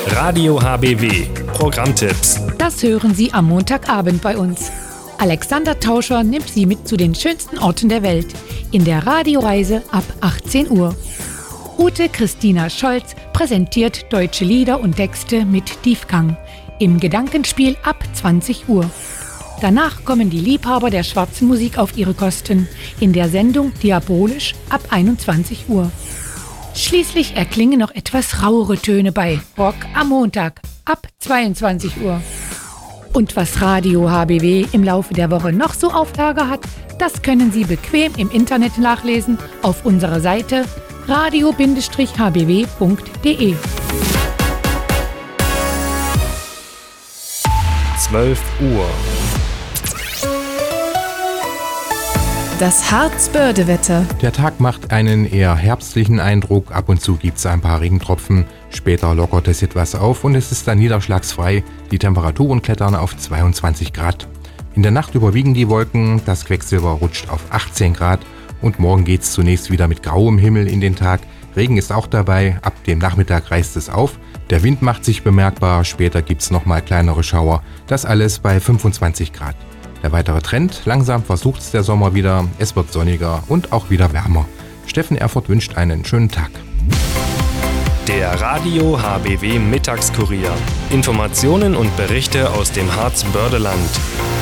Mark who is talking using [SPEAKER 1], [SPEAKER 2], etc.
[SPEAKER 1] Radio HBW. Programmtipps.
[SPEAKER 2] Das hören Sie am Montagabend bei uns. Alexander Tauscher nimmt Sie mit zu den schönsten Orten der Welt in der Radioreise ab 18 Uhr. Ute Christina Scholz präsentiert deutsche Lieder und Texte mit Tiefgang im Gedankenspiel ab 20 Uhr. Danach kommen die Liebhaber der schwarzen Musik auf ihre Kosten in der Sendung Diabolisch ab 21 Uhr. Schließlich erklingen noch etwas rauere Töne bei Rock am Montag ab 22 Uhr. Und was Radio HBW im Laufe der Woche noch so auf Lager hat, das können Sie bequem im Internet nachlesen auf unserer Seite radio-hbw.de.
[SPEAKER 1] 12 Uhr.
[SPEAKER 3] Das Harzbörde-Wetter.
[SPEAKER 4] Der Tag macht einen eher herbstlichen Eindruck. Ab und zu gibt es ein paar Regentropfen. Später lockert es etwas auf und es ist dann niederschlagsfrei. Die Temperaturen klettern auf 22 Grad. In der Nacht überwiegen die Wolken. Das Quecksilber rutscht auf 18 Grad. Und morgen geht es zunächst wieder mit grauem Himmel in den Tag. Regen ist auch dabei. Ab dem Nachmittag reißt es auf. Der Wind macht sich bemerkbar. Später gibt es nochmal kleinere Schauer. Das alles bei 25 Grad. Der weitere Trend, langsam versucht es der Sommer wieder, es wird sonniger und auch wieder wärmer. Steffen Erfurt wünscht einen schönen Tag.
[SPEAKER 1] Der Radio HBW Mittagskurier. Informationen und Berichte aus dem Harzbördeland.